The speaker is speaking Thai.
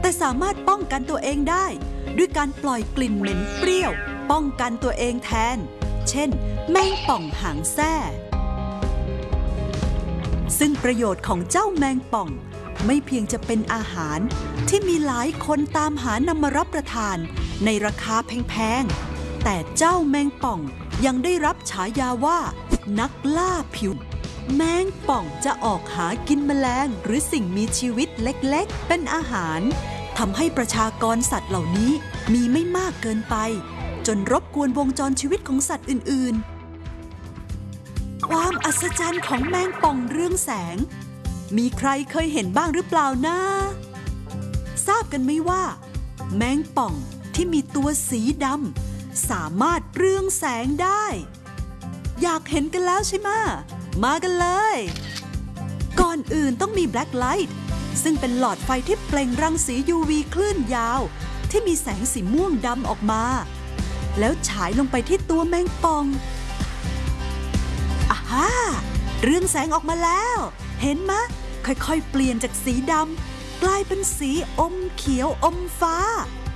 แต่สามารถป้องกันตัวเองได้ด้วยการปล่อยกลิ่นเหม็นเปรี้ยวป้องกันตัวเองแทนเช่นแมงป่องหางแส้ซึ่งประโยชน์ของเจ้าแมงป่องไม่เพียงจะเป็นอาหารที่มีหลายคนตามหานำมารับประทานในราคาแพงๆแต่เจ้าแมงป่องยังได้รับฉายาว่านักล่าผิวแมงป่องจะออกหากินแมลงหรือสิ่งมีชีวิตเล็กๆเป็นอาหารทำให้ประชากรสัตว์เหล่านี้มีไม่มากเกินไปจนรบกวนวงจรชีวิตของสัตว์อื่นๆความอัศจรรย์ของแมงป่องเรืองแสงมีใครเคยเห็นบ้างหรือเปล่านะทราบกันไหมว่าแมงป่องที่มีตัวสีดำสามารถเรืองแสงได้อยากเห็นกันแล้วใช่ไหมมากันเลยก่อนอื่นต้องมีแบล็คไลท์ซึ่งเป็นหลอดไฟที่เปล่งรังสี UV คลื่นยาวที่มีแสงสีม่วงดำออกมาแล้วฉายลงไปที่ตัวแมงป่องอาฮ่าเรืองแสงออกมาแล้วเห็นมะค่อยๆเปลี่ยนจากสีดำกลายเป็นสีอมเขียวอมฟ้า